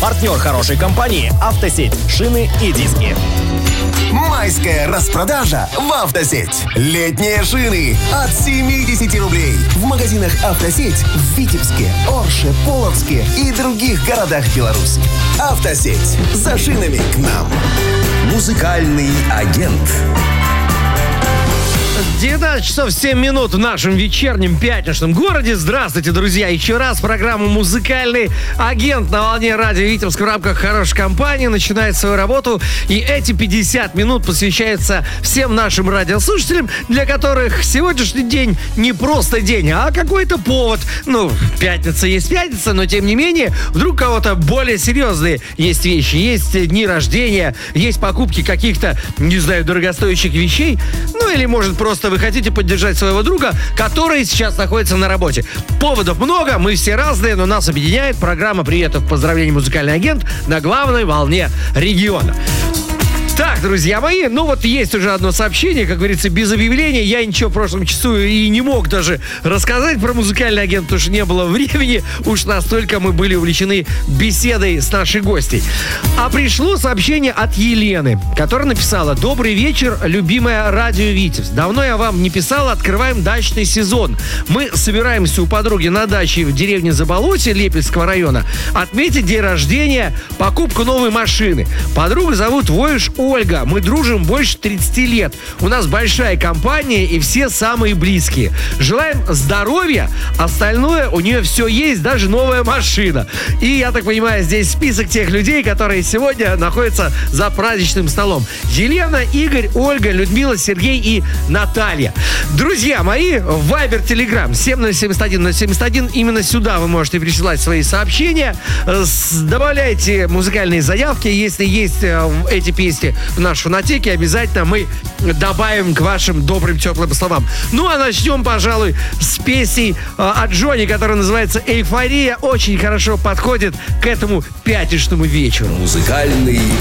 Партнер хорошей компании «Автосеть». Шины и диски. Майская распродажа в «Автосеть». Летние шины от 70 рублей. В магазинах «Автосеть» в Витебске, Орше, Полоцке и других городах Беларуси. «Автосеть». За шинами к нам. Музыкальный агент. 19 часов 7 минут в нашем вечернем пятничном городе. Здравствуйте, друзья. Еще раз программа «Музыкальный агент» на волне радио Витебск в рамках хорошей компании начинает свою работу. И эти 50 минут посвящаются всем нашим радиослушателям, для которых сегодняшний день не просто день, а какой-то повод. Ну, пятница есть пятница, но тем не менее, вдруг у кого-то более серьезные есть вещи. Есть дни рождения, есть покупки каких-то, не знаю, дорогостоящих вещей. Ну, или, может, просто вы хотите поддержать своего друга, который сейчас находится на работе. Поводов много, мы все разные, но нас объединяет программа «Приветов, поздравлений, музыкальный агент» на главной волне региона. Так, друзья мои, ну вот есть уже одно сообщение, как говорится, без объявления. Я ничего в прошлом часу и не мог даже рассказать про музыкальный агент, потому что не было времени. Уж настолько мы были увлечены беседой с нашей гостьей. А пришло сообщение от Елены, которая написала: «Добрый вечер, любимая радио Витебск. Давно я вам не писала, открываем дачный сезон. Мы собираемся у подруги на даче в деревне Заболотье Лепельского района отметить день рождения, покупку новой машины. Подругу зовут Воюш Ольга. Мы дружим больше 30 лет. У нас большая компания и все самые близкие. Желаем здоровья. Остальное у нее все есть, даже новая машина». И, я так понимаю, здесь список тех людей, которые сегодня находятся за праздничным столом. Елена, Игорь, Ольга, Людмила, Сергей и Наталья. Друзья мои, Вайбер, Телеграм 7071071. Именно сюда вы можете присылать свои сообщения. Добавляйте музыкальные заявки. Если есть эти песни в нашей фонотеке, обязательно мы добавим к вашим добрым, теплым словам. Ну, а начнем, пожалуй, с песней от Джонни, которая называется «Эйфория». Очень хорошо подходит к этому пятничному вечеру. Музыкальный